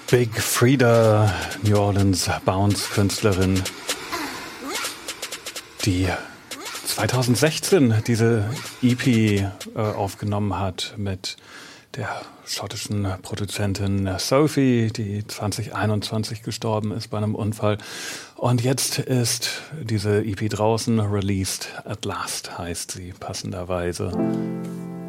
Big Freedia, New Orleans Bounce-Künstlerin, die 2016 diese EP aufgenommen hat mit der schottischen Produzentin Sophie, die 2021 gestorben ist bei einem Unfall. Und jetzt ist diese EP draußen, Released at Last heißt sie passenderweise.